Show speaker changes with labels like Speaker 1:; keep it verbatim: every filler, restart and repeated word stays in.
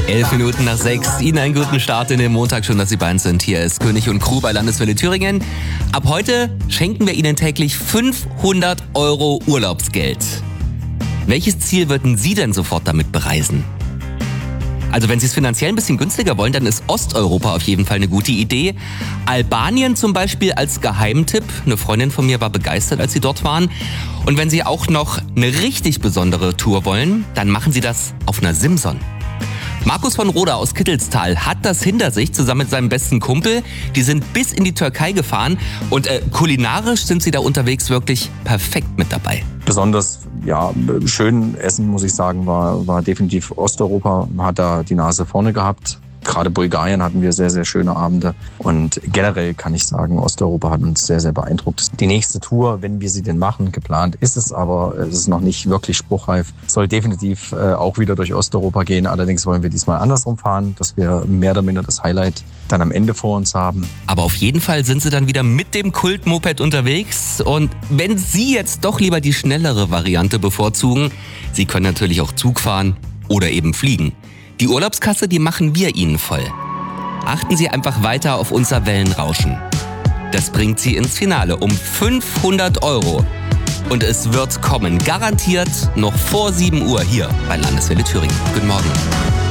Speaker 1: Elf Minuten nach sechs. Ihnen einen guten Start in den Montag. Schön, dass Sie bei uns sind. Hier ist König und Crew bei Landeswelle Thüringen. Ab heute schenken wir Ihnen täglich fünfhundert Euro Urlaubsgeld. Welches Ziel würden Sie denn sofort damit bereisen? Also wenn Sie es finanziell ein bisschen günstiger wollen, dann ist Osteuropa auf jeden Fall eine gute Idee. Albanien zum Beispiel als Geheimtipp. Eine Freundin von mir war begeistert, als sie dort waren. Und wenn Sie auch noch eine richtig besondere Tour wollen, dann machen Sie das auf einer Simson. Markus von Roda aus Kittelstal hat das hinter sich, zusammen mit seinem besten Kumpel. Die sind bis in die Türkei gefahren und äh, kulinarisch sind sie da unterwegs wirklich perfekt mit dabei.
Speaker 2: Besonders ja, schön essen, muss ich sagen, war, war definitiv Osteuropa. Man hat da die Nase vorne gehabt. Gerade Bulgarien hatten wir sehr, sehr schöne Abende. Und generell kann ich sagen, Osteuropa hat uns sehr, sehr beeindruckt. Die nächste Tour, wenn wir sie denn machen, geplant ist es, aber es ist noch nicht wirklich spruchreif. Soll definitiv äh, auch wieder durch Osteuropa gehen. Allerdings wollen wir diesmal andersrum fahren, dass wir mehr oder minder das Highlight dann am Ende vor uns haben.
Speaker 1: Aber auf jeden Fall sind sie dann wieder mit dem Kult-Moped unterwegs. Und wenn Sie jetzt doch lieber die schnellere Variante bevorzugen, Sie können natürlich auch Zug fahren oder eben fliegen. Die Urlaubskasse, die machen wir Ihnen voll. Achten Sie einfach weiter auf unser Wellenrauschen. Das bringt Sie ins Finale um fünfhundert Euro. Und es wird kommen, garantiert noch vor sieben Uhr hier bei Landeswelle Thüringen. Guten Morgen.